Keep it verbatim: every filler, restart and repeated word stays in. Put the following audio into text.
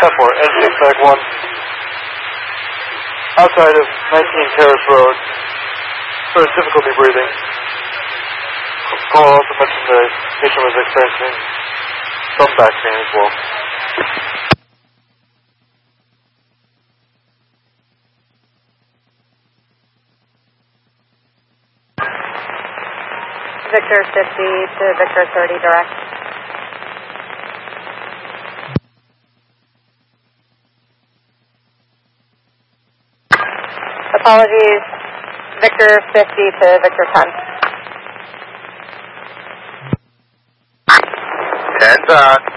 ten four, N six flag one. Outside of nineteen Terrace Road. So it's difficulty breathing. Call also mentioned the patient was experiencing some back pain as well. Victor fifty to Victor thirty direct. Apologies, Victor fifty to Victor ten. ten, uh,